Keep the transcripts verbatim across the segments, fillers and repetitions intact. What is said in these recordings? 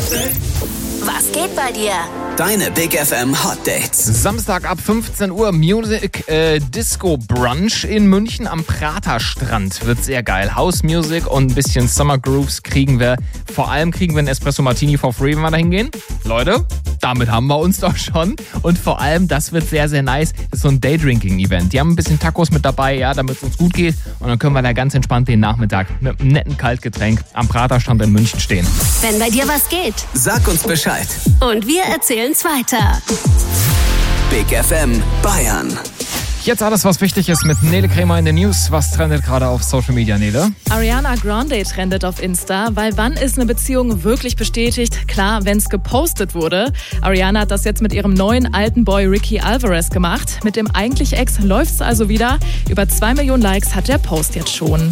Was geht bei dir? Deine Big F M Hot Dates. Samstag ab fünfzehn Uhr Music äh, Disco Brunch in München am Praterstrand. Wird sehr geil. House Music und ein bisschen Summer Grooves kriegen wir. Vor allem kriegen wir einen Espresso Martini for free, wenn wir da hingehen. Leute, damit haben wir uns doch schon. Und vor allem, das wird sehr, sehr nice. Das ist so ein Daydrinking-Event. Die haben ein bisschen Tacos mit dabei, ja, damit es uns gut geht. Und dann können wir da ganz entspannt den Nachmittag mit einem netten Kaltgetränk am Praterstrand in München stehen. Wenn bei dir was geht. Sag uns Bescheid. Und wir erzählen's weiter. Big F M Bayern. Jetzt alles, was wichtig ist mit Nele Krämer in den News. Was trendet gerade auf Social Media, Nele? Ariana Grande trendet auf Insta, weil wann ist eine Beziehung wirklich bestätigt? Klar, wenn es gepostet wurde. Ariana hat das jetzt mit ihrem neuen alten Boy Ricky Alvarez gemacht. Mit dem eigentlich Ex läuft's also wieder. Über zwei Millionen Likes hat der Post jetzt schon.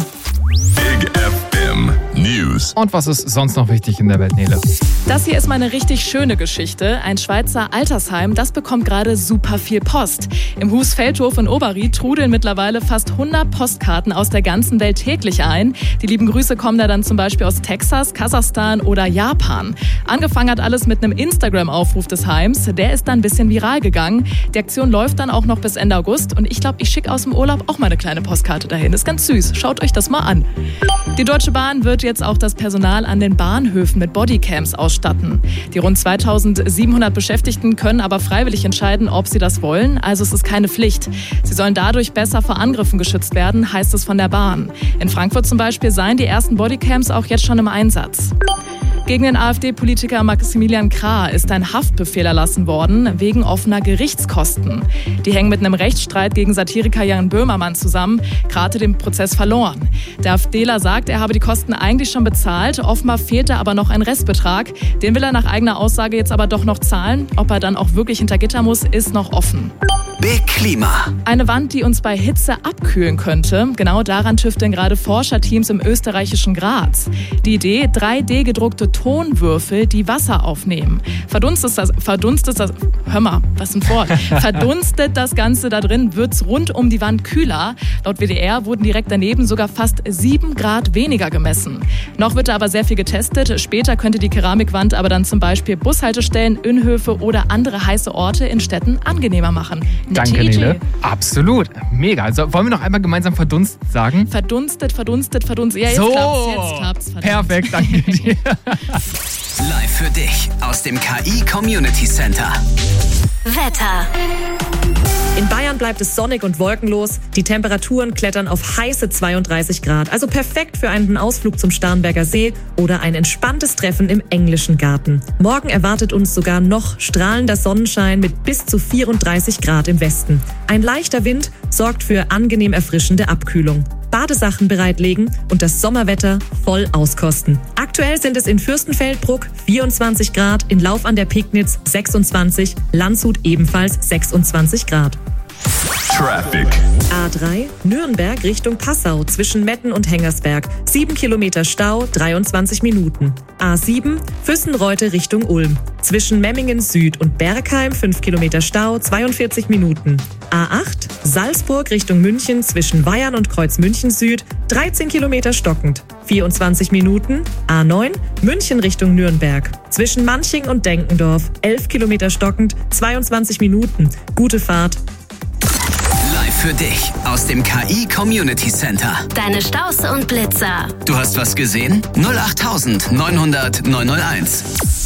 Big F M News. Und was ist sonst noch wichtig in der Welt, Nele? Das hier ist mal eine richtig schöne Geschichte. Ein Schweizer Altersheim, das bekommt gerade super viel Post. Im Husfeldhof in Oberried trudeln mittlerweile fast hundert Postkarten aus der ganzen Welt täglich ein. Die lieben Grüße kommen da dann zum Beispiel aus Texas, Kasachstan oder Japan. Angefangen hat alles mit einem Instagram-Aufruf des Heims. Der ist dann ein bisschen viral gegangen. Die Aktion läuft dann auch noch bis Ende August. Und ich glaube, ich schicke aus dem Urlaub auch mal eine kleine Postkarte dahin. Ist ganz süß. Schaut euch das mal an. Die Deutsche Bahn wird jetzt auch das Personal an den Bahnhöfen mit Bodycams ausstatten. Die rund zweitausendsiebenhundert Beschäftigten können aber freiwillig entscheiden, ob sie das wollen. Also es ist keine Pflicht. Sie sollen dadurch besser vor Angriffen geschützt werden, heißt es von der Bahn. In Frankfurt zum Beispiel seien die ersten Bodycams auch jetzt schon im Einsatz. Gegen den AfD-Politiker Maximilian Krah ist ein Haftbefehl erlassen worden, wegen offener Gerichtskosten. Die hängen mit einem Rechtsstreit gegen Satiriker Jan Böhmermann zusammen. Krah hatte den Prozess verloren. Der AfDler sagt, er habe die Kosten eigentlich schon bezahlt. Offenbar fehlt da aber noch ein Restbetrag. Den will er nach eigener Aussage jetzt aber doch noch zahlen. Ob er dann auch wirklich hinter Gitter muss, ist noch offen. Big Klima. Eine Wand, die uns bei Hitze abkühlen könnte. Genau daran tüfteln gerade Forscherteams im österreichischen Graz. Die Idee, drei D gedruckte Tonwürfel, die Wasser aufnehmen. Verdunstet das, verdunstet das, hör mal, was ein Wort. Verdunstet das Ganze da drin, wird's rund um die Wand kühler. Laut W D R wurden direkt daneben sogar fast sieben Grad weniger gemessen. Noch wird da aber sehr viel getestet. Später könnte die Keramikwand aber dann zum Beispiel Bushaltestellen, Innenhöfe oder andere heiße Orte in Städten angenehmer machen. Danke, Nele. Absolut. Mega. Also wollen wir noch einmal gemeinsam verdunstet sagen? Verdunstet, verdunstet, verdunstet. Ja, jetzt so. klappt's, jetzt klappt's. Verdammt. Perfekt, danke dir. Live für dich aus dem K I Community Center. Wetter. In Bayern bleibt es sonnig und wolkenlos. Die Temperaturen klettern auf heiße zweiunddreißig Grad. Also perfekt für einen Ausflug zum Starnberger See oder ein entspanntes Treffen im englischen Garten. Morgen erwartet uns sogar noch strahlender Sonnenschein mit bis zu vierunddreißig Grad im Westen. Ein leichter Wind sorgt für angenehm erfrischende Abkühlung. Badesachen bereitlegen und das Sommerwetter voll auskosten. Aktuell sind es in Fürstenfeldbruck vierundzwanzig Grad, in Lauf an der Pegnitz sechsundzwanzig, Landshut ebenfalls sechsundzwanzig Grad. Traffic. A drei, Nürnberg Richtung Passau zwischen Metten und Hengersberg. sieben Kilometer Stau, dreiundzwanzig Minuten. A sieben, Füssenreute Richtung Ulm. Zwischen Memmingen Süd und Bergheim fünf Kilometer Stau, zweiundvierzig Minuten. A acht, Salzburg Richtung München zwischen Weyern und Kreuzmünchen Süd, dreizehn Kilometer stockend, vierundzwanzig Minuten. A neun, München Richtung Nürnberg. Zwischen Manching und Denkendorf, elf Kilometer stockend, zweiundzwanzig Minuten. Gute Fahrt. Live für dich aus dem K I Community Center. Deine Staus und Blitzer. Du hast was gesehen? null acht neunhundert neunhunderteins.